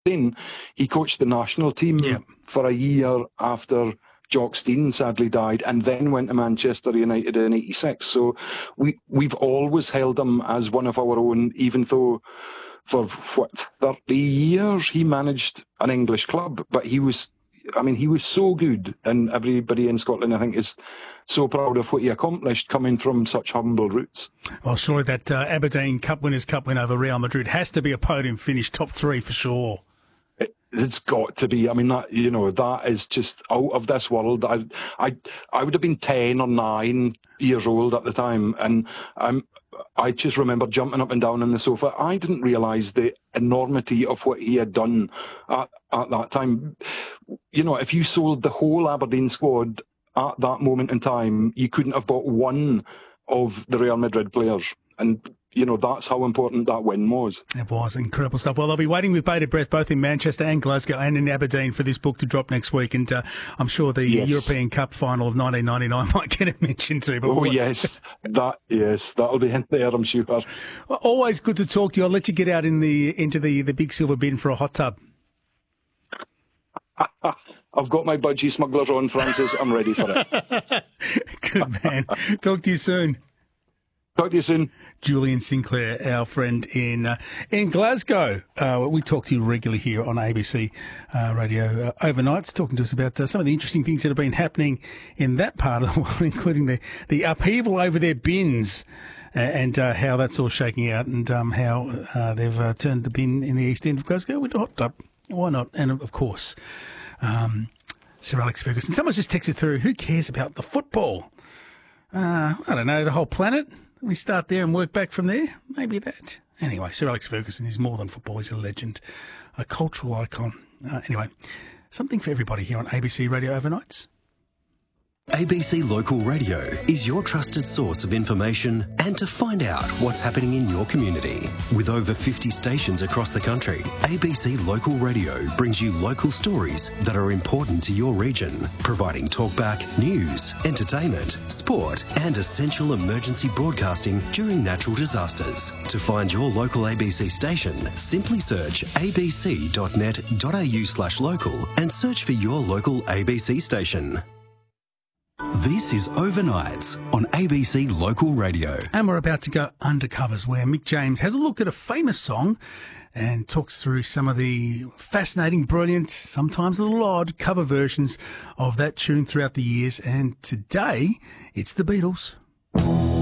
Aberdeen. He coached the national team for a year after Jock Stein sadly died, and then went to Manchester United in '86. So we've always held him as one of our own, even though for 30 years he managed an English club. But he was so good, and everybody in Scotland, I think, is so proud of what he accomplished coming from such humble roots. Well, surely that Aberdeen Winners' Cup win over Real Madrid has to be a podium finish, top three for sure. It's got to be. I mean, that is just out of this world. I would have been 10 or 9 years old at the time, and I just remember jumping up and down on the sofa. I didn't realise the enormity of what he had done at that time. If you sold the whole Aberdeen squad at that moment in time, you couldn't have bought one of the Real Madrid players. And that's how important that win was. It was incredible stuff. Well, they'll be waiting with bated breath both in Manchester and Glasgow and in Aberdeen for this book to drop next week. And I'm sure the European Cup final of 1999 might get a mention too. But that'll be in there, I'm sure. Well, always good to talk to you. I'll let you get out into the big silver bin for a hot tub. I've got my budgie smugglers on, Francis. I'm ready for it. Good man. Talk to you soon. Talk to you soon. Julian Sinclair, our friend in Glasgow. We talk to you regularly here on ABC Radio overnights, talking to us about some of the interesting things that have been happening in that part of the world, including the upheaval over their bins and how that's all shaking out, and how they've turned the bin in the east end of Glasgow into a hot tub. Why not? And, of course, Sir Alex Ferguson. Someone's just texted through, who cares about the football? I don't know, the whole planet? We start there and work back from there? Maybe that. Anyway, Sir Alex Ferguson is more than football. He's a legend, a cultural icon. Anyway, something for everybody here on ABC Radio Overnights. ABC Local Radio is your trusted source of information and to find out what's happening in your community. With over 50 stations across the country, ABC Local Radio brings you local stories that are important to your region, providing talkback, news, entertainment, sport and essential emergency broadcasting during natural disasters. To find your local ABC station, simply search abc.net.au/local and search for your local ABC station. This is Overnights on ABC Local Radio. And we're about to go undercovers, where Mick James has a look at a famous song and talks through some of the fascinating, brilliant, sometimes a little odd cover versions of that tune throughout the years. And today, it's the Beatles.